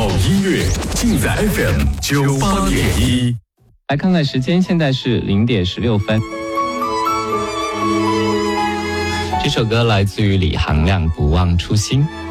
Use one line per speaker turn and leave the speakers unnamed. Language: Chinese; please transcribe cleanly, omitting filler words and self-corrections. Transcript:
音乐尽在 FM 98.1。
来看看时间，现在是0点16分。这首歌来自于李行亮，《不忘初心》。